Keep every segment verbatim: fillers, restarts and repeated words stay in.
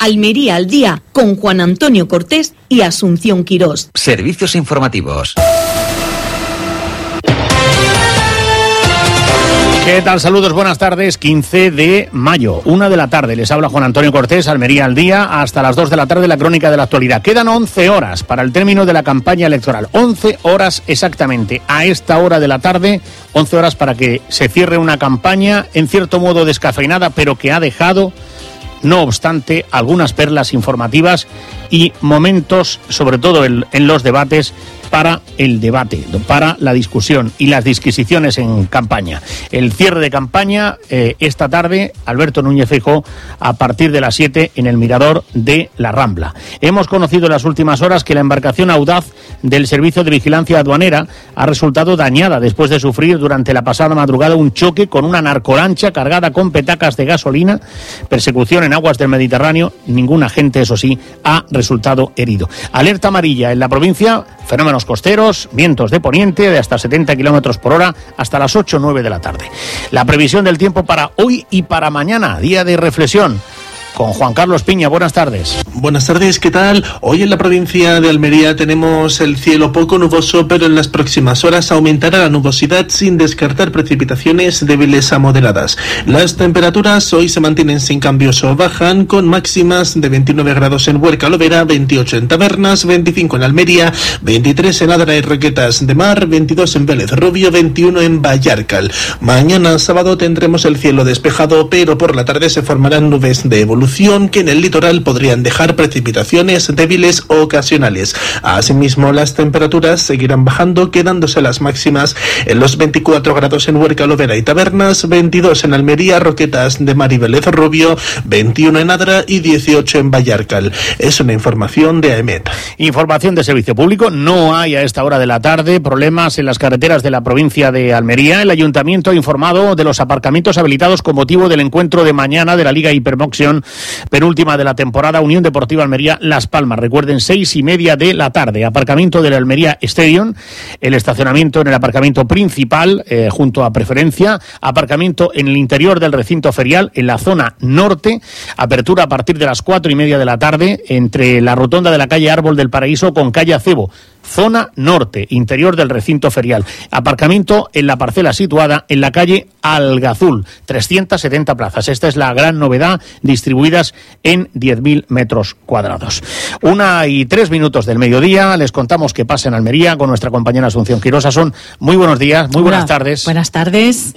Almería al día, con Juan Antonio Cortés y Asunción Quirós. Servicios informativos. ¿Qué tal? Saludos, buenas tardes. quince de mayo, una de la tarde. Les habla Juan Antonio Cortés, Almería al día, hasta las dos de la tarde, la crónica de la actualidad. Quedan once horas para el término de la campaña electoral. once horas exactamente. A esta hora de la tarde, once horas para que se cierre una campaña, en cierto modo descafeinada, pero que ha dejado, no obstante, algunas perlas informativas y momentos, sobre todo en, en los debates, para el debate, para la discusión y las disquisiciones en campaña. El cierre de campaña eh, esta tarde, Alberto Núñez Feijóo, a partir de las siete en el Mirador de la Rambla. Hemos conocido en las últimas horas que la embarcación Audaz del Servicio de Vigilancia Aduanera ha resultado dañada después de sufrir durante la pasada madrugada un choque con una narcolancha cargada con petacas de gasolina, persecución en aguas del Mediterráneo. Ningún agente, eso sí, ha resultado herido. Alerta amarilla en la provincia, fenómenos costeros, vientos de poniente de hasta setenta kilómetros por hora hasta las ocho o nueve de la tarde. La previsión del tiempo para hoy y para mañana, día de reflexión, con Juan Carlos Piña. Buenas tardes. Buenas tardes, ¿qué tal? Hoy en la provincia de Almería tenemos el cielo poco nuboso, pero en las próximas horas aumentará la nubosidad sin descartar precipitaciones débiles a moderadas. Las temperaturas hoy se mantienen sin cambios o bajan, con máximas de veintinueve grados en Huerca Lovera, veintiocho en Tabernas, veinticinco en Almería, veintitrés en Adra y Roquetas de Mar, veintidós en Vélez Rubio, veintiuno en Vallarcal. Mañana sábado tendremos el cielo despejado, pero por la tarde se formarán nubes de evolución que en el litoral podrían dejar precipitaciones débiles o ocasionales. Asimismo, las temperaturas seguirán bajando, quedándose las máximas en los veinticuatro grados en Huerca Lovera y Tabernas, veintidós en Almería, Roquetas de Mar y Vélez Rubio, veintiuno en Adra y dieciocho en Vallarcal. Es una información de AEMET. Información de servicio público. No hay a esta hora de la tarde problemas en las carreteras de la provincia de Almería. El ayuntamiento ha informado de los aparcamientos habilitados con motivo del encuentro de mañana de la Liga Hipermotion, penúltima de la temporada, Unión Deportiva Almería Las Palmas. Recuerden, seis y media de la tarde. Aparcamiento del Almería Stadium, el estacionamiento en el aparcamiento principal, eh, junto a Preferencia, aparcamiento en el interior del recinto ferial, en la zona norte, apertura a partir de las cuatro y media de la tarde, entre la rotonda de la calle Árbol del Paraíso con calle Acebo. Zona norte, interior del recinto ferial. Aparcamiento en la parcela situada en la calle Algazul, trescientas setenta plazas. Esta es la gran novedad, distribuidas en diez mil metros cuadrados. Una y tres minutos del mediodía, les contamos qué pasa en Almería con nuestra compañera Asunción Quirós. Son muy buenos días, muy buenas Hola, tardes. Buenas tardes.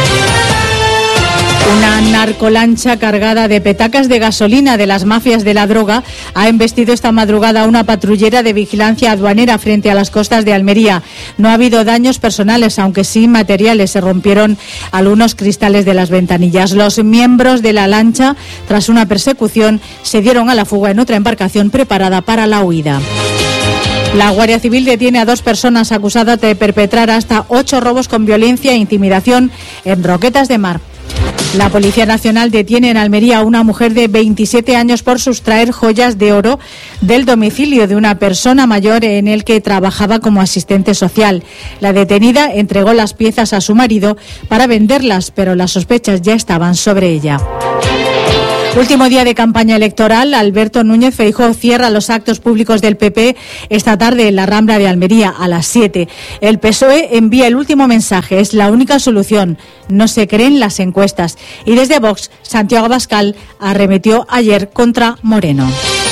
Una narcolancha cargada de petacas de gasolina de las mafias de la droga ha embestido esta madrugada a una patrullera de vigilancia aduanera frente a las costas de Almería. No ha habido daños personales, aunque sí materiales. Se rompieron algunos cristales de las ventanillas. Los miembros de la lancha, tras una persecución, se dieron a la fuga en otra embarcación preparada para la huida. La Guardia Civil detiene a dos personas acusadas de perpetrar hasta ocho robos con violencia e intimidación en Roquetas de Mar. La Policía Nacional detiene en Almería a una mujer de veintisiete años por sustraer joyas de oro del domicilio de una persona mayor en el que trabajaba como asistente social. La detenida entregó las piezas a su marido para venderlas, pero las sospechas ya estaban sobre ella. Último día de campaña electoral, Alberto Núñez Feijóo cierra los actos públicos del P P esta tarde en la Rambla de Almería a las siete. El P S O E envía el último mensaje: es la única solución, no se creen las encuestas. Y desde Vox, Santiago Abascal arremetió ayer contra Moreno.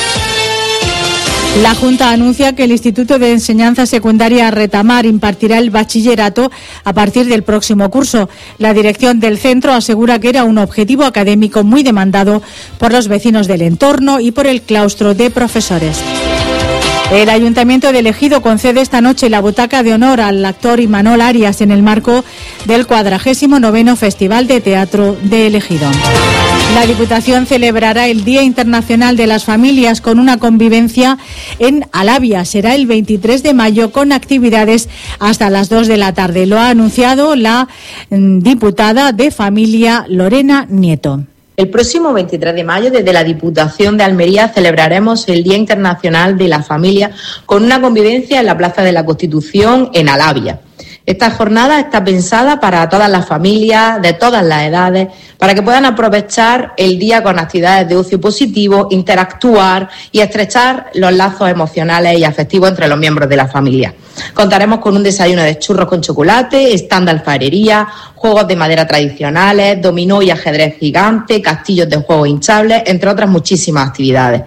La Junta anuncia que el Instituto de Enseñanza Secundaria Retamar impartirá el bachillerato a partir del próximo curso. La dirección del centro asegura que era un objetivo académico muy demandado por los vecinos del entorno y por el claustro de profesores. El Ayuntamiento de Ejido concede esta noche la butaca de honor al actor Imanol Arias en el marco del cuadragésimo noveno Festival de Teatro de Ejido. La Diputación celebrará el Día Internacional de las Familias con una convivencia en Alavia. Será el veintitrés de mayo con actividades hasta las dos de la tarde. Lo ha anunciado la diputada de Familia Lorena Nieto. El próximo veintitrés de mayo, desde la Diputación de Almería, celebraremos el Día Internacional de la Familia con una convivencia en la Plaza de la Constitución en Alavia. Esta jornada está pensada para todas las familias, de todas las edades, para que puedan aprovechar el día con actividades de ocio positivo, interactuar y estrechar los lazos emocionales y afectivos entre los miembros de la familia. Contaremos con un desayuno de churros con chocolate, stand de alfarería, juegos de madera tradicionales, dominó y ajedrez gigante, castillos de juegos hinchables, entre otras muchísimas actividades.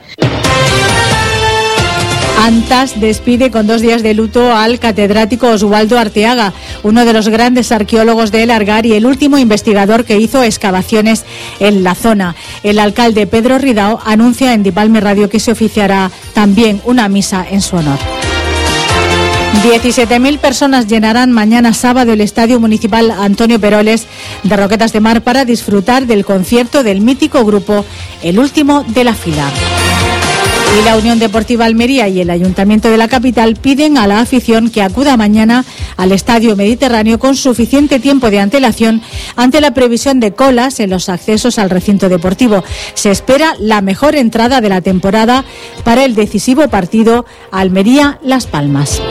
Antas despide con dos días de luto al catedrático Oswaldo Arteaga, uno de los grandes arqueólogos de El Argar y el último investigador que hizo excavaciones en la zona. El alcalde Pedro Ridao anuncia en Dipalme Radio que se oficiará también una misa en su honor. diecisiete mil personas llenarán mañana sábado el Estadio Municipal Antonio Peroles de Roquetas de Mar para disfrutar del concierto del mítico grupo El Último de la Fila. Y la Unión Deportiva Almería y el Ayuntamiento de la capital piden a la afición que acuda mañana al Estadio Mediterráneo con suficiente tiempo de antelación ante la previsión de colas en los accesos al recinto deportivo. Se espera la mejor entrada de la temporada para el decisivo partido Almería-Las Palmas.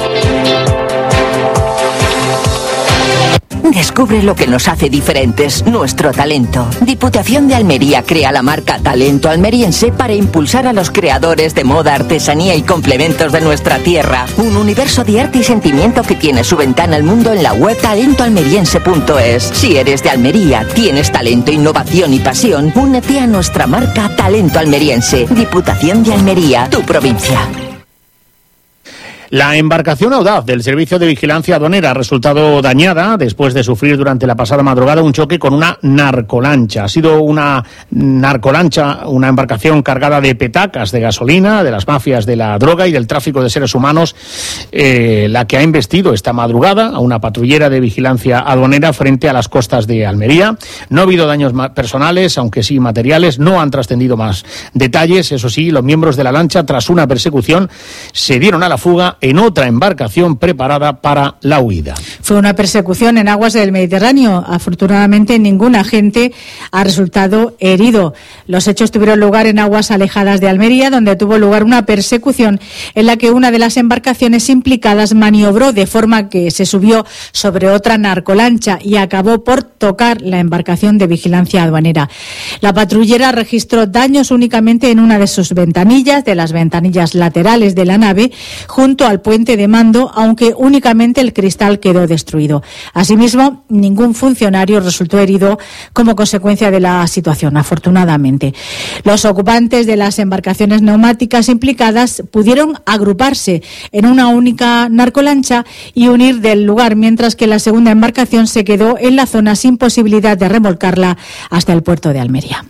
Descubre lo que nos hace diferentes, nuestro talento. Diputación de Almería crea la marca Talento Almeriense para impulsar a los creadores de moda, artesanía y complementos de nuestra tierra. Un universo de arte y sentimiento que tiene su ventana al mundo en la web talento almeriense punto es. Si eres de Almería, tienes talento, innovación y pasión, únete a nuestra marca Talento Almeriense. Diputación de Almería, tu provincia. La embarcación Audaz del Servicio de Vigilancia Aduanera ha resultado dañada después de sufrir durante la pasada madrugada un choque con una narcolancha. Ha sido una narcolancha, una embarcación cargada de petacas de gasolina, de las mafias de la droga y del tráfico de seres humanos, eh, la que ha embestido esta madrugada a una patrullera de vigilancia aduanera frente a las costas de Almería. No ha habido daños personales, aunque sí materiales. No han trascendido más detalles. Eso sí, los miembros de la lancha, tras una persecución, se dieron a la fuga en otra embarcación preparada para la huida. Fue una persecución en aguas del Mediterráneo. Afortunadamente, ningún agente ha resultado herido. Los hechos tuvieron lugar en aguas alejadas de Almería, donde tuvo lugar una persecución en la que una de las embarcaciones implicadas maniobró de forma que se subió sobre otra narcolancha y acabó por tocar la embarcación de vigilancia aduanera. La patrullera registró daños únicamente en una de sus ventanillas, de las ventanillas laterales de la nave, junto al puente de mando, aunque únicamente el cristal quedó destruido. Asimismo, ningún funcionario resultó herido como consecuencia de la situación, afortunadamente. Los ocupantes de las embarcaciones neumáticas implicadas pudieron agruparse en una única narcolancha y unir del lugar, mientras que la segunda embarcación se quedó en la zona sin posibilidad de remolcarla hasta el puerto de Almería.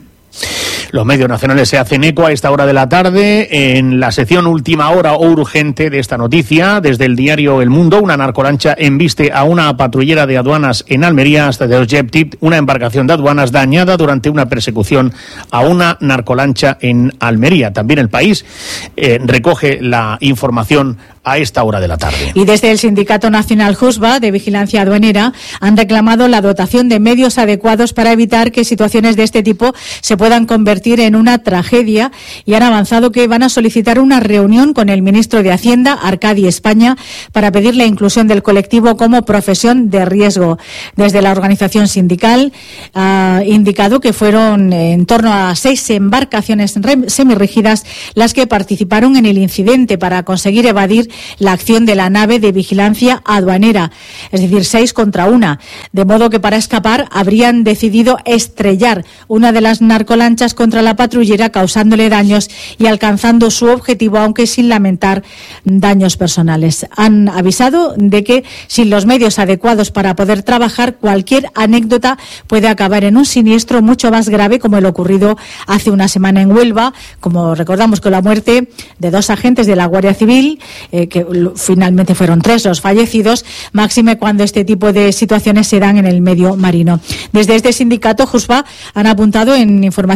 Los medios nacionales se hacen eco a esta hora de la tarde en la sección Última Hora o Urgente de esta noticia. Desde el diario El Mundo, una narcolancha embiste a una patrullera de aduanas en Almería hasta de Objective, una embarcación de aduanas dañada durante una persecución a una narcolancha en Almería. También El País eh, recoge la información a esta hora de la tarde. Y desde el Sindicato Nacional Jusba de Vigilancia Aduanera han reclamado la dotación de medios adecuados para evitar que situaciones de este tipo se puedan convertir en una tragedia, y han avanzado que van a solicitar una reunión con el ministro de Hacienda, Arcadi España, para pedir la inclusión del colectivo como profesión de riesgo. Desde la organización sindical ha indicado que fueron en torno a seis embarcaciones semirrígidas las que participaron en el incidente para conseguir evadir la acción de la nave de vigilancia aduanera, es decir, seis contra una, de modo que para escapar habrían decidido estrellar una de las narcolanchas contra la patrullera, causándole daños y alcanzando su objetivo, aunque sin lamentar daños personales. Han avisado de que sin los medios adecuados para poder trabajar, cualquier anécdota puede acabar en un siniestro mucho más grave, como el ocurrido hace una semana en Huelva, como recordamos, con la muerte de dos agentes de la Guardia Civil, eh, que finalmente fueron tres los fallecidos, máxime cuando este tipo de situaciones se dan en el medio marino. Desde este sindicato, Jusba, han apuntado en información que recoge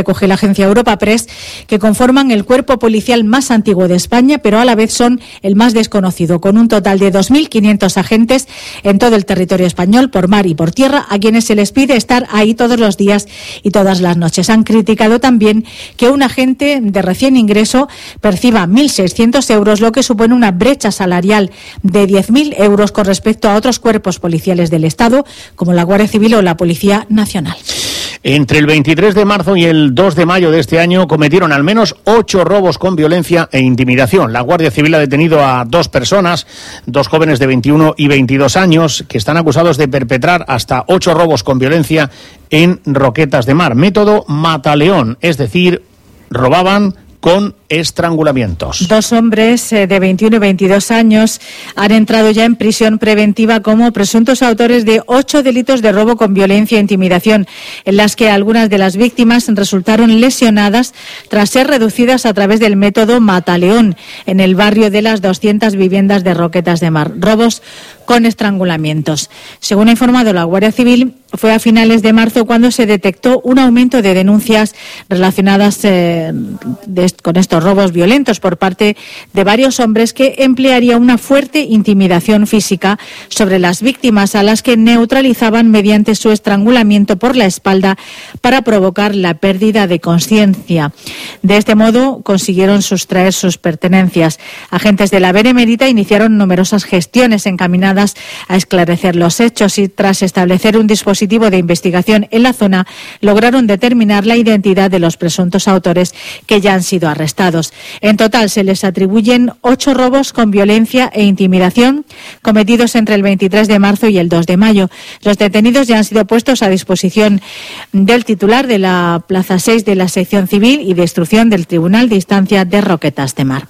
recoge la agencia Europa Press, que conforman el cuerpo policial más antiguo de España, pero a la vez son el más desconocido, con un total de dos mil quinientos agentes en todo el territorio español, por mar y por tierra, a quienes se les pide estar ahí todos los días y todas las noches. Han criticado también que un agente de recién ingreso perciba mil seiscientos euros, lo que supone una brecha salarial de diez mil euros con respecto a otros cuerpos policiales del Estado, como la Guardia Civil o la Policía Nacional. Entre el veintitrés de marzo y el dos de mayo de este año cometieron al menos ocho robos con violencia e intimidación. La Guardia Civil ha detenido a dos personas, dos jóvenes de veintiuno y veintidós años, que están acusados de perpetrar hasta ocho robos con violencia en Roquetas de Mar. Método Mataleón, es decir, robaban con estrangulamientos. Dos hombres eh, de veintiuno y veintidós años han entrado ya en prisión preventiva como presuntos autores de ocho delitos de robo con violencia e intimidación, en las que algunas de las víctimas resultaron lesionadas tras ser reducidas a través del método Mataleón en el barrio de las doscientas viviendas de Roquetas de Mar. Robos con estrangulamientos. Según ha informado la Guardia Civil, fue a finales de marzo cuando se detectó un aumento de denuncias relacionadas eh, de, con estos robos violentos por parte de varios hombres, que emplearía una fuerte intimidación física sobre las víctimas, a las que neutralizaban mediante su estrangulamiento por la espalda para provocar la pérdida de conciencia. De este modo consiguieron sustraer sus pertenencias. Agentes de la Benemérita iniciaron numerosas gestiones encaminadas a esclarecer los hechos y, tras establecer un dispositivo de investigación en la zona, lograron determinar la identidad de los presuntos autores, que ya han sido arrestados. En total se les atribuyen ocho robos con violencia e intimidación cometidos entre el veintitrés de marzo y el dos de mayo. Los detenidos ya han sido puestos a disposición del titular de la Plaza seis de la Sección Civil y de Instrucción del Tribunal de Instancia de Roquetas de Mar.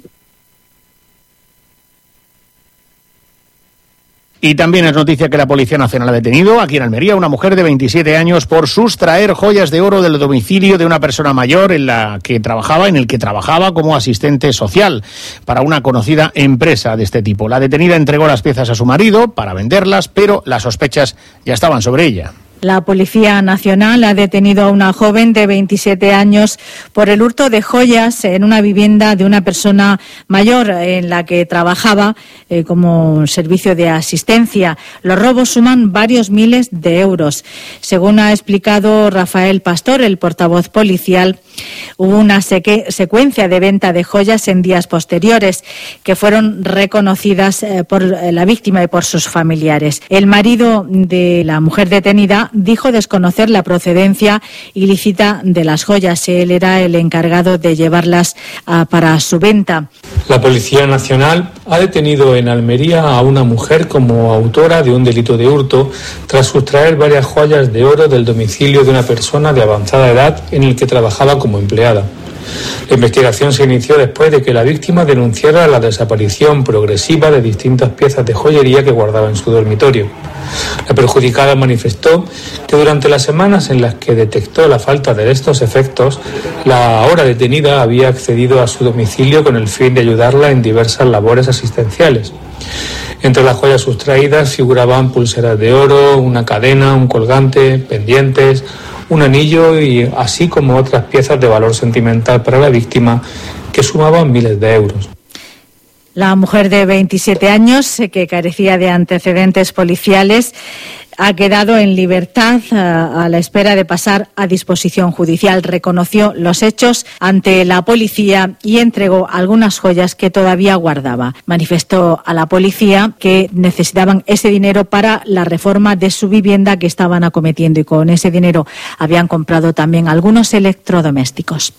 Y también es noticia que la Policía Nacional ha detenido aquí en Almería a una mujer de veintisiete años por sustraer joyas de oro del domicilio de una persona mayor en la que trabajaba, en el que trabajaba como asistente social para una conocida empresa de este tipo. La detenida entregó las piezas a su marido para venderlas, pero las sospechas ya estaban sobre ella. La Policía Nacional ha detenido a una joven de veintisiete años por el hurto de joyas en una vivienda de una persona mayor en la que trabajaba eh, como servicio de asistencia. Los robos suman varios miles de euros. Según ha explicado Rafael Pastor, el portavoz policial, hubo una seque- secuencia de venta de joyas en días posteriores que fueron reconocidas eh, por la víctima y por sus familiares. El marido de la mujer detenida dijo desconocer la procedencia ilícita de las joyas. Él era el encargado de llevarlas a, para su venta. La Policía Nacional ha detenido en Almería a una mujer como autora de un delito de hurto tras sustraer varias joyas de oro del domicilio de una persona de avanzada edad en el que trabajaba como empleada. La investigación se inició después de que la víctima denunciara la desaparición progresiva de distintas piezas de joyería que guardaba en su dormitorio. La perjudicada manifestó que durante las semanas en las que detectó la falta de estos efectos, la ahora detenida había accedido a su domicilio con el fin de ayudarla en diversas labores asistenciales. Entre las joyas sustraídas figuraban pulseras de oro, una cadena, un colgante, pendientes, un anillo y así como otras piezas de valor sentimental para la víctima que sumaban miles de euros. La mujer de veintisiete años, que carecía de antecedentes policiales, ha quedado en libertad a, a la espera de pasar a disposición judicial. Reconoció los hechos ante la policía y entregó algunas joyas que todavía guardaba. Manifestó a la policía que necesitaban ese dinero para la reforma de su vivienda que estaban acometiendo, y con ese dinero habían comprado también algunos electrodomésticos.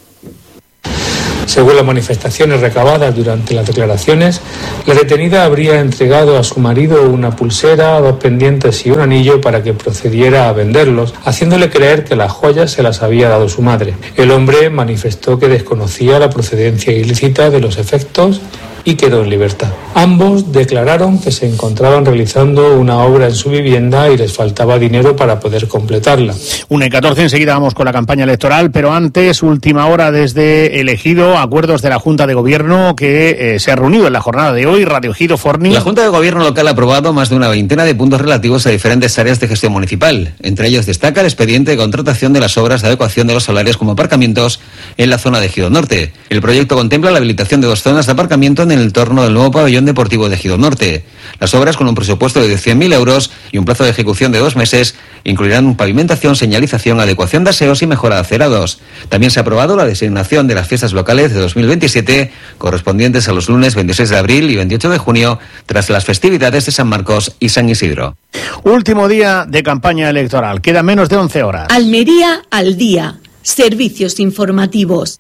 Según las manifestaciones recabadas durante las declaraciones, la detenida habría entregado a su marido una pulsera, dos pendientes y un anillo para que procediera a venderlos, haciéndole creer que las joyas se las había dado su madre. El hombre manifestó que desconocía la procedencia ilícita de los efectos y quedó en libertad. Ambos declararon que se encontraban realizando una obra en su vivienda y les faltaba dinero para poder completarla. una y catorce, enseguida vamos con la campaña electoral, pero antes, última hora desde el Ejido. conocido acuerdos de la Junta de Gobierno que eh, se ha reunido en la jornada de hoy. Radio Ejido, Forni. La Junta de Gobierno local ha aprobado más de una veintena de puntos relativos a diferentes áreas de gestión municipal. Entre ellos destaca el expediente de contratación de las obras de adecuación de los salarios como aparcamientos en la zona de Ejido Norte. El proyecto contempla la habilitación de dos zonas de aparcamiento en el entorno del nuevo pabellón deportivo de Ejido Norte. Las obras, con un presupuesto de cien mil euros y un plazo de ejecución de dos meses, incluirán pavimentación, señalización, adecuación de aseos y mejora de acerados. También se ha aprobado la designación de las fiestas locales de dos mil veintisiete, correspondientes a los lunes veintiséis de abril y veintiocho de junio, tras las festividades de San Marcos y San Isidro. Último día de campaña electoral. Queda menos de once horas. Almería al día. Servicios informativos.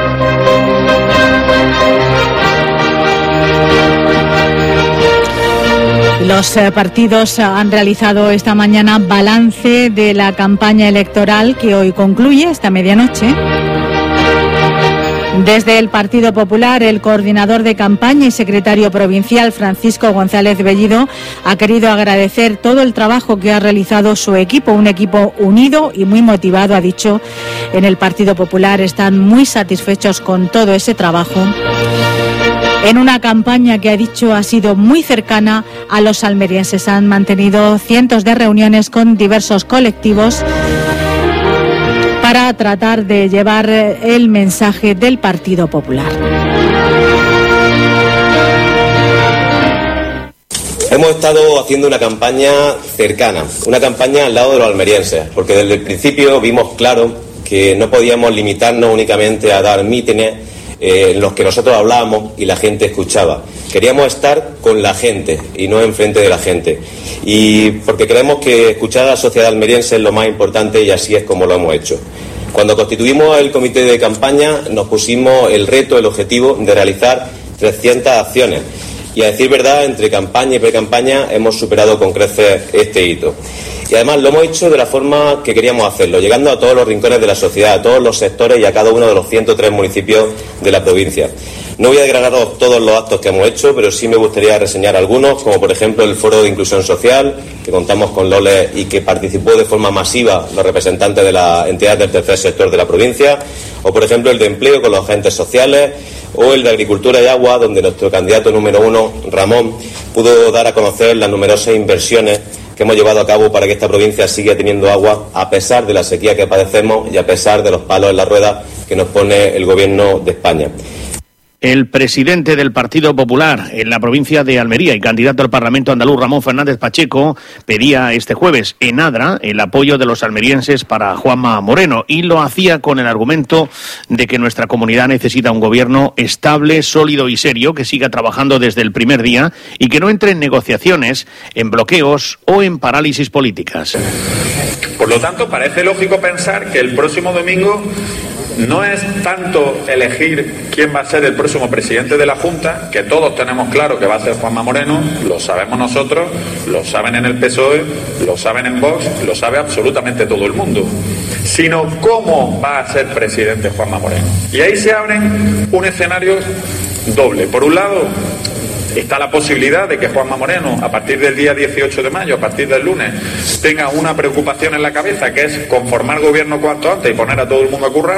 Los eh, partidos han realizado esta mañana balance de la campaña electoral que hoy concluye esta medianoche. Desde el Partido Popular, el coordinador de campaña y secretario provincial, Francisco González Bellido, ha querido agradecer todo el trabajo que ha realizado su equipo, un equipo unido y muy motivado, ha dicho. En el Partido Popular están muy satisfechos con todo ese trabajo, en una campaña que, ha dicho, ha sido muy cercana a los almerienses. Han mantenido cientos de reuniones con diversos colectivos para tratar de llevar el mensaje del Partido Popular. Hemos estado haciendo una campaña cercana, una campaña al lado de los almerienses, porque desde el principio vimos claro que no podíamos limitarnos únicamente a dar mítines eh, en los que nosotros hablábamos y la gente escuchaba. Queríamos estar con la gente y no enfrente de la gente. Y porque creemos que escuchar a la sociedad almeriense es lo más importante, y así es como lo hemos hecho. Cuando constituimos el comité de campaña nos pusimos el reto, el objetivo de realizar trescientas acciones. Y a decir verdad, entre campaña y pre-campaña hemos superado con creces este hito. Y además lo hemos hecho de la forma que queríamos hacerlo, llegando a todos los rincones de la sociedad, a todos los sectores y a cada uno de los ciento tres municipios de la provincia. No voy a desgranaros todos los actos que hemos hecho, pero sí me gustaría reseñar algunos, como por ejemplo el Foro de Inclusión Social, que contamos con Loles y que participó de forma masiva los representantes de las entidades del tercer sector de la provincia, o por ejemplo el de Empleo con los agentes sociales, o el de Agricultura y Agua, donde nuestro candidato número uno, Ramón, pudo dar a conocer las numerosas inversiones que hemos llevado a cabo para que esta provincia siga teniendo agua a pesar de la sequía que padecemos y a pesar de los palos en la rueda que nos pone el Gobierno de España. El presidente del Partido Popular en la provincia de Almería y candidato al Parlamento andaluz, Ramón Fernández Pacheco, pedía este jueves en Adra el apoyo de los almerienses para Juanma Moreno, y lo hacía con el argumento de que nuestra comunidad necesita un gobierno estable, sólido y serio, que siga trabajando desde el primer día y que no entre en negociaciones, en bloqueos o en parálisis políticas. Por lo tanto, parece lógico pensar que el próximo domingo no es tanto elegir quién va a ser el próximo presidente de la Junta, que todos tenemos claro que va a ser Juanma Moreno, lo sabemos nosotros, lo saben en el P S O E, lo saben en Vox, lo sabe absolutamente todo el mundo, sino cómo va a ser presidente Juanma Moreno. Y ahí se abren un escenario doble. Por un lado, está la posibilidad de que Juanma Moreno, a partir del día dieciocho de mayo, a partir del lunes, tenga una preocupación en la cabeza, que es conformar gobierno cuanto antes y poner a todo el mundo a currar,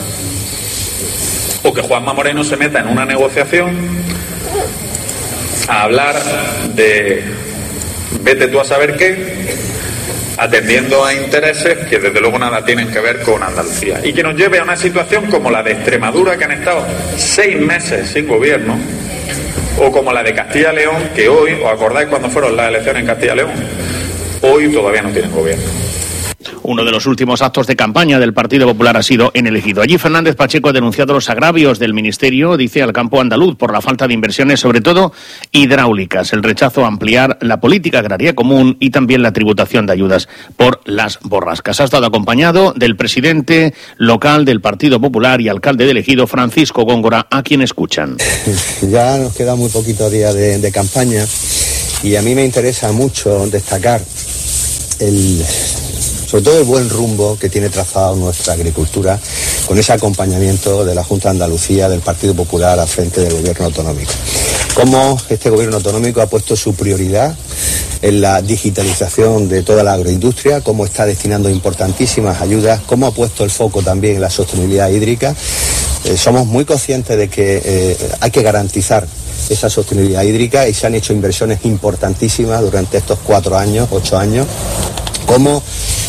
o que Juanma Moreno se meta en una negociación a hablar de vete tú a saber qué, atendiendo a intereses que desde luego nada tienen que ver con Andalucía, y que nos lleve a una situación como la de Extremadura, que han estado seis meses sin gobierno, o como la de Castilla y León, que hoy, ¿os acordáis cuando fueron las elecciones en Castilla y León? Hoy todavía no tienen gobierno. Uno de los últimos actos de campaña del Partido Popular ha sido en El Ejido. Allí Fernández Pacheco ha denunciado los agravios del Ministerio, dice, al campo andaluz por la falta de inversiones, sobre todo hidráulicas, el rechazo a ampliar la política agraria común y también la tributación de ayudas por las borrascas. Ha estado acompañado del presidente local del Partido Popular y alcalde de El Ejido, Francisco Góngora, a quien escuchan. Ya nos queda muy poquito día de, de campaña, y a mí me interesa mucho destacar el... sobre todo el buen rumbo que tiene trazado nuestra agricultura, con ese acompañamiento de la Junta de Andalucía, del Partido Popular al frente del Gobierno autonómico. Cómo este Gobierno autonómico ha puesto su prioridad en la digitalización de toda la agroindustria, cómo está destinando importantísimas ayudas, cómo ha puesto el foco también en la sostenibilidad hídrica, eh, somos muy conscientes de que eh, hay que garantizar esa sostenibilidad hídrica y se han hecho inversiones importantísimas durante estos cuatro años, ocho años, como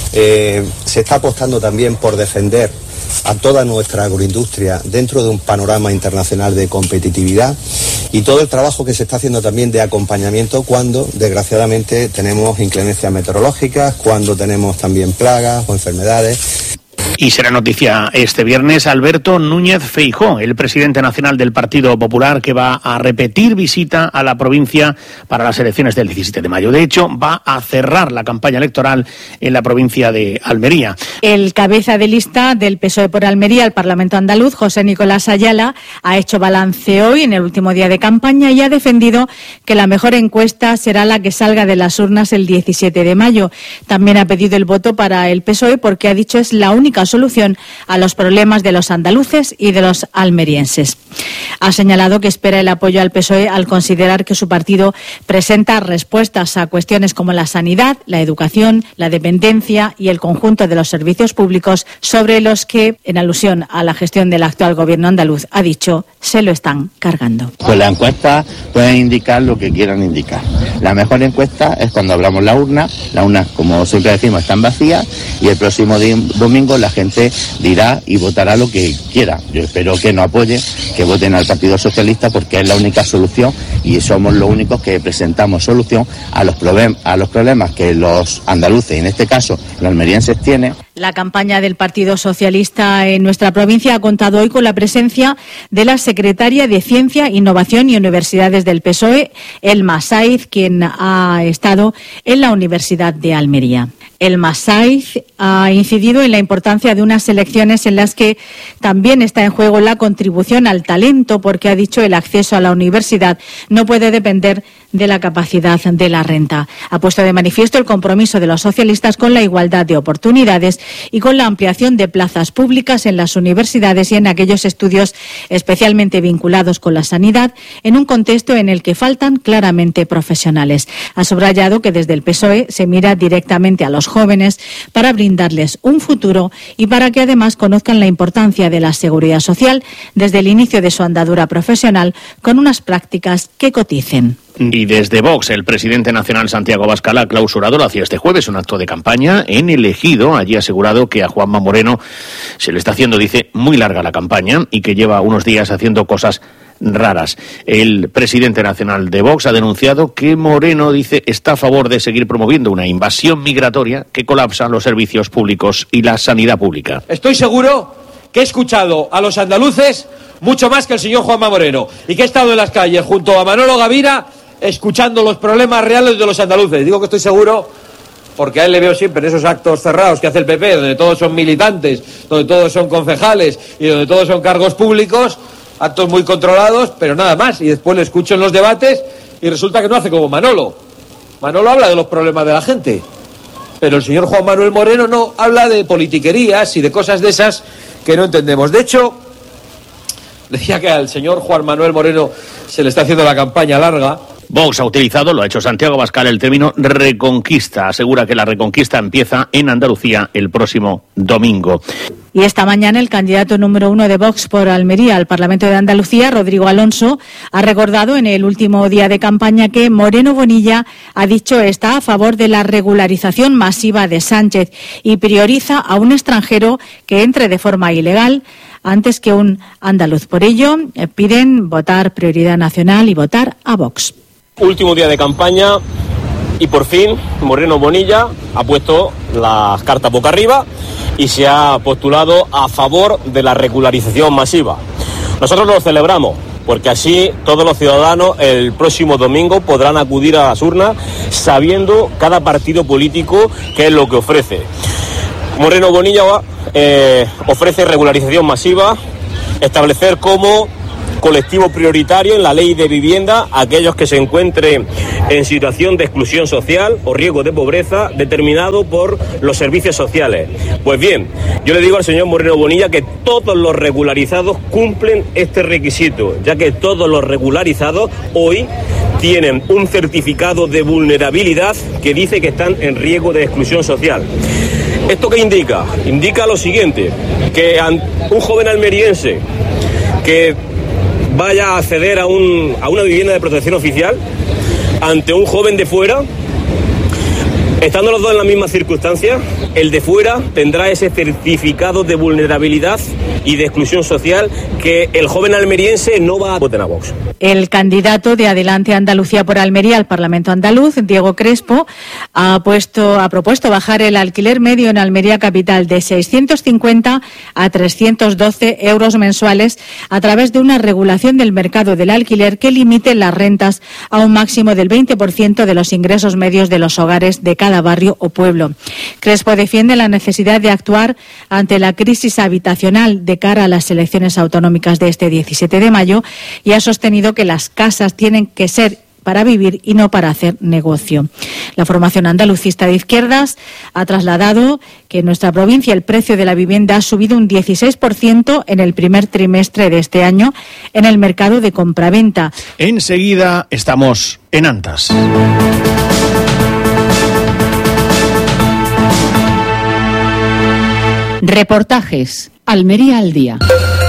eh, se está apostando también por defender a toda nuestra agroindustria dentro de un panorama internacional de competitividad y todo el trabajo que se está haciendo también de acompañamiento cuando desgraciadamente tenemos inclemencias meteorológicas, cuando tenemos también plagas o enfermedades. Y será noticia este viernes Alberto Núñez Feijóo, el presidente nacional del Partido Popular, que va a repetir visita a la provincia para las elecciones del diecisiete de mayo. De hecho, va a cerrar la campaña electoral en la provincia de Almería. El cabeza de lista del P S O E por Almería al Parlamento andaluz, José Nicolás Ayala, ha hecho balance hoy en el último día de campaña y ha defendido que la mejor encuesta será la que salga de las urnas el diecisiete de mayo. También ha pedido el voto para el P S O E porque ha dicho es la única solución a los problemas de los andaluces y de los almerienses. Ha señalado que espera el apoyo al P S O E al considerar que su partido presenta respuestas a cuestiones como la sanidad, la educación, la dependencia y el conjunto de los servicios públicos sobre los que, en alusión a la gestión del actual gobierno andaluz, ha dicho se lo están cargando. Pues las encuestas pueden indicar lo que quieran indicar. La mejor encuesta es cuando hablamos la urna. Las urnas, como siempre decimos, están vacías y el próximo domingo la gente dirá y votará lo que quiera. Yo espero que no apoyen, que voten al Partido Socialista porque es la única solución y somos los únicos que presentamos solución a los, problem- a los problemas que los andaluces, en este caso los almerienses, tienen. La campaña del Partido Socialista en nuestra provincia ha contado hoy con la presencia de la secretaria de Ciencia, Innovación y Universidades del P S O E, Elma Saiz, quien ha estado en la Universidad de Almería. Elma Saiz ha incidido en la importancia de unas elecciones en las que también está en juego la contribución al talento, porque ha dicho el acceso a la universidad no puede depender de la capacidad de la renta. Ha puesto de manifiesto el compromiso de los socialistas con la igualdad de oportunidades y con la ampliación de plazas públicas en las universidades y en aquellos estudios especialmente vinculados con la sanidad, en un contexto en el que faltan claramente profesionales. Ha subrayado que desde el P S O E se mira directamente a los jóvenes para brindarles un futuro y para que además conozcan la importancia de la seguridad social desde el inicio de su andadura profesional con unas prácticas que coticen. Y desde Vox, el presidente nacional Santiago Abascal ha clausurado, lo hacía este jueves, un acto de campaña en El Ejido. Allí ha asegurado que a Juanma Moreno se le está haciendo, dice, muy larga la campaña y que lleva unos días haciendo cosas raras. El presidente nacional de Vox ha denunciado que Moreno, dice, está a favor de seguir promoviendo una invasión migratoria que colapsa los servicios públicos y la sanidad pública. Estoy seguro que he escuchado a los andaluces mucho más que el señor Juanma Moreno y que he estado en las calles junto a Manolo Gavira escuchando los problemas reales de los andaluces. Digo que estoy seguro porque a él le veo siempre en esos actos cerrados que hace el P P, donde todos son militantes, donde todos son concejales y donde todos son cargos públicos, actos muy controlados, pero nada más. Y después le escucho en los debates y resulta que no hace como Manolo. Manolo habla de los problemas de la gente, pero el señor Juan Manuel Moreno no, habla de politiquerías y de cosas de esas que no entendemos. De hecho, decía que al señor Juan Manuel Moreno se le está haciendo la campaña larga. Vox ha utilizado, lo ha hecho Santiago Abascal, el término reconquista. Asegura que la reconquista empieza en Andalucía el próximo domingo. Y esta mañana el candidato número uno de Vox por Almería al Parlamento de Andalucía, Rodrigo Alonso, ha recordado en el último día de campaña que Moreno Bonilla ha dicho está a favor de la regularización masiva de Sánchez y prioriza a un extranjero que entre de forma ilegal antes que un andaluz. Por ello, eh, piden votar prioridad nacional y votar a Vox. Último día de campaña y por fin Moreno Bonilla ha puesto las cartas boca arriba y se ha postulado a favor de la regularización masiva. Nosotros lo celebramos porque así todos los ciudadanos el próximo domingo podrán acudir a las urnas sabiendo cada partido político qué es lo que ofrece. Moreno Bonilla eh, ofrece regularización masiva, establecer como colectivo prioritario en la ley de vivienda a aquellos que se encuentren en situación de exclusión social o riesgo de pobreza determinado por los servicios sociales. Pues bien, yo le digo al señor Moreno Bonilla que todos los regularizados cumplen este requisito, ya que todos los regularizados hoy tienen un certificado de vulnerabilidad que dice que están en riesgo de exclusión social. ¿Esto qué indica? Indica lo siguiente, que un joven almeriense que vaya a acceder a, un, a una vivienda de protección oficial ante un joven de fuera. Estando los dos en las mismas circunstancias, el de fuera tendrá ese certificado de vulnerabilidad y de exclusión social que el joven almeriense no va a votar a Vox. El candidato de Adelante Andalucía por Almería al Parlamento andaluz, Diego Crespo, ha, puesto, ha propuesto bajar el alquiler medio en Almería capital de seiscientos cincuenta a trescientos doce euros mensuales a través de una regulación del mercado del alquiler que limite las rentas a un máximo del veinte por ciento de los ingresos medios de los hogares de cada barrio o pueblo. Crespo defiende la necesidad de actuar ante la crisis habitacional de cara a las elecciones autonómicas de este diecisiete de mayo y ha sostenido que las casas tienen que ser para vivir y no para hacer negocio. La formación andalucista de izquierdas ha trasladado que en nuestra provincia el precio de la vivienda ha subido un dieciséis por ciento en el primer trimestre de este año en el mercado de compraventa. Enseguida estamos en Antas. Reportajes. Almería al día.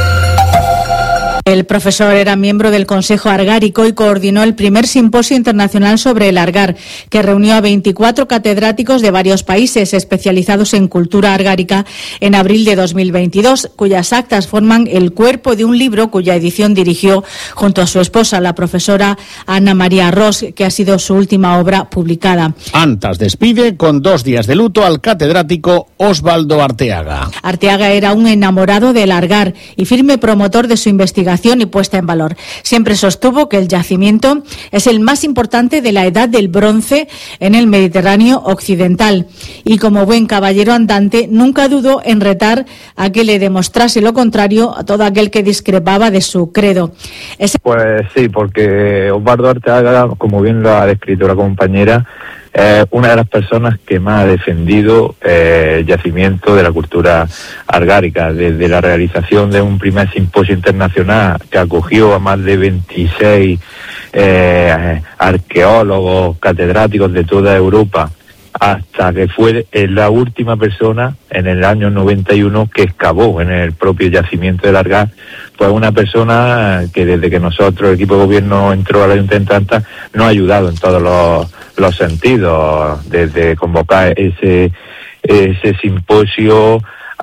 El profesor era miembro del Consejo Argárico y coordinó el primer simposio internacional sobre el argar, que reunió a veinticuatro catedráticos de varios países especializados en cultura argárica en abril de dos mil veintidós, cuyas actas forman el cuerpo de un libro cuya edición dirigió junto a su esposa, la profesora Ana María Ros, que ha sido su última obra publicada. Antas despide con dos días de luto al catedrático Osvaldo Arteaga. Arteaga era un enamorado del argar y firme promotor de su investigación y puesta en valor. Siempre sostuvo que el yacimiento es el más importante de la edad del bronce en el Mediterráneo occidental y como buen caballero andante nunca dudó en retar a que le demostrase lo contrario a todo aquel que discrepaba de su credo. Ese... Pues sí, porque Osvaldo Arteaga, como bien lo ha descrito la compañera, es una de las personas que más ha defendido eh, el yacimiento de la cultura argárica, desde la realización de un primer simposio internacional que acogió a más de veintiséis eh, arqueólogos, catedráticos de toda Europa, hasta que fue la última persona en el año noventa y uno que excavó en el propio yacimiento del Argar. Pues una persona que desde que nosotros, el equipo de gobierno, entró a la Ayuntamiento de Antas, nos ha ayudado en todos los, los sentidos, desde convocar ese, ese simposio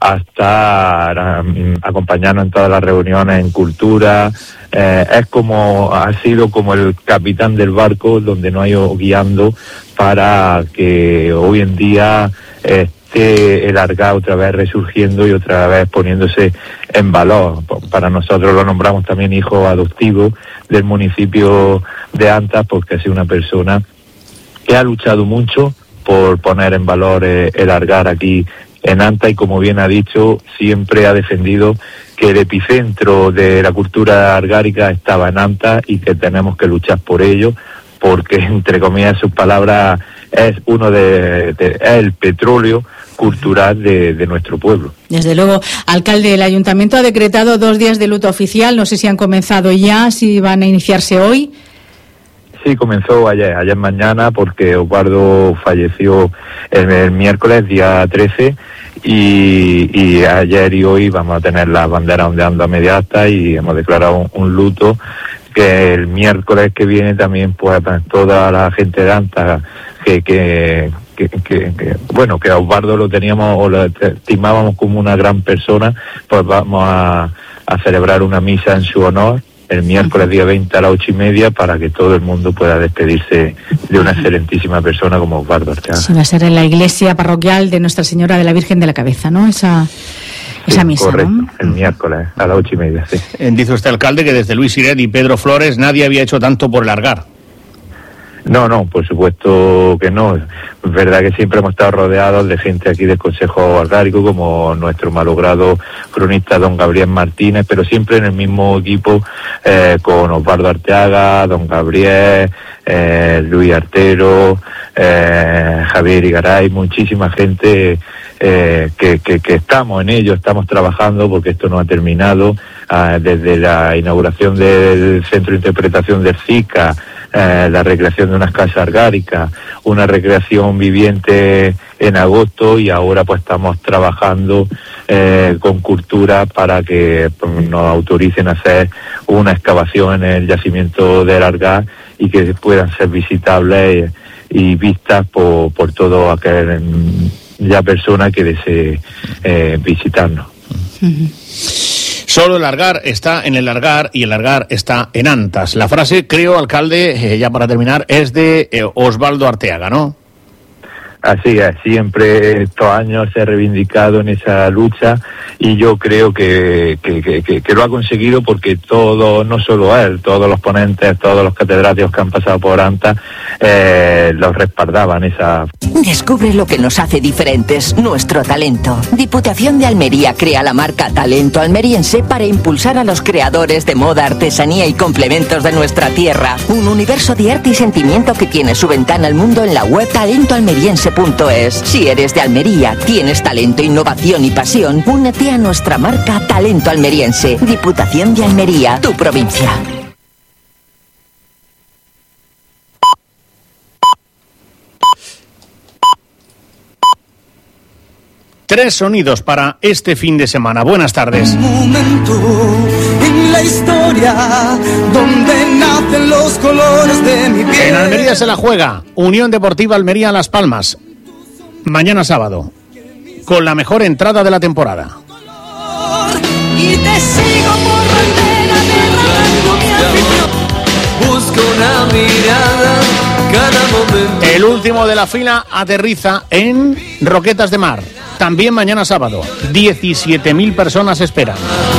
hasta um, acompañarnos en todas las reuniones en cultura. Eh, es como, ha sido como el capitán del barco donde nos ha ido guiando para que hoy en día esté el Argar otra vez resurgiendo y otra vez poniéndose en valor. Para nosotros lo nombramos también hijo adoptivo del municipio de Antas, porque ha sido una persona que ha luchado mucho por poner en valor eh, el Argar aquí en Antas, y como bien ha dicho, siempre ha defendido que el epicentro de la cultura argárica estaba en Antas y que tenemos que luchar por ello, porque, entre comillas, sus palabras, es uno de, de es el petróleo cultural de, de nuestro pueblo. Desde luego, alcalde, el ayuntamiento ha decretado dos días de luto oficial, no sé si han comenzado ya, si van a iniciarse hoy. Sí, comenzó ayer, ayer mañana, porque Osvaldo falleció el, el miércoles, día trece, y, y ayer y hoy vamos a tener las banderas ondeando a media asta y hemos declarado un, un luto, que el miércoles que viene también, pues, toda la gente de Antas que, que, que, que, que bueno, que a Osvaldo lo teníamos o lo estimábamos como una gran persona, pues vamos a, a celebrar una misa en su honor el miércoles día veinte a las ocho y media, para que todo el mundo pueda despedirse de una excelentísima persona como Osvaldo Arteaga. Sí, va a ser en la iglesia parroquial de Nuestra Señora de la Virgen de la Cabeza, ¿no? Esa, esa sí, misa, correcto, ¿no? El miércoles a las ocho y media, sí. Dice usted, alcalde, que desde Luis Siret y Pedro Flores nadie había hecho tanto por el Argar. No, no, por supuesto que no. Es verdad que siempre hemos estado rodeados de gente aquí del Consejo Argárico, como nuestro malogrado cronista don Gabriel Martínez, pero siempre en el mismo equipo, eh, con Osvaldo Arteaga, don Gabriel, eh, Luis Artero, eh, Javier Igaray, muchísima gente eh, que, que, que estamos en ello, estamos trabajando, porque esto no ha terminado. uh, desde la inauguración del Centro de Interpretación del SICA, uh, la recreación de unas casas argáricas, una recreación viviente en agosto, y ahora pues estamos trabajando eh, con Cultura para que pues, nos autoricen a hacer una excavación en el yacimiento del Argar y que puedan ser visitables y vistas por, por todo aquel ya persona que desee eh, visitarnos. Solo el Argar está en el Argar y el Argar está en Antas. La frase, creo, alcalde, eh, ya para terminar, es de eh, Osvaldo Arteaga, ¿no? Así es, siempre estos años se ha reivindicado en esa lucha, y yo creo que, que, que, que lo ha conseguido porque todo, no solo él, todos los ponentes, todos los catedráticos que han pasado por ANTA eh, los respaldaban esa. Descubre lo que nos hace diferentes, nuestro talento. Diputación de Almería crea la marca Talento Almeriense para impulsar a los creadores de moda, artesanía y complementos de nuestra tierra. Un universo de arte y sentimiento que tiene su ventana al mundo en la web talento almeriense punto es. Si eres de Almería, tienes talento, innovación y pasión, únete a nuestra marca Talento Almeriense. Diputación de Almería, tu provincia. Tres sonidos para este fin de semana. Buenas tardes. Un momento en la historia donde nacen los colores de mi piel. En Almería se la juega Unión Deportiva Almería Las Palmas. Mañana sábado, con la mejor entrada de la temporada. Y te sigo por bandera derramando mi afición. Busco una mirada cada momento. El último de la fila aterriza en Roquetas de Mar. También mañana sábado. diecisiete mil personas esperan.